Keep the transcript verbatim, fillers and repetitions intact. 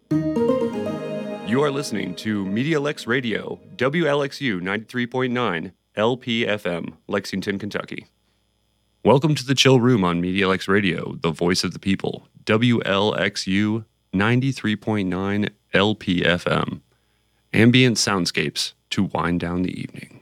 You are listening to MediaLex Radio, W L X U ninety-three point nine, L P F M, Lexington, Kentucky. Welcome to the Chill Room on MediaLex Radio, the voice of the people, W L X U ninety-three point nine, L P F M. Ambient soundscapes to wind down the evening.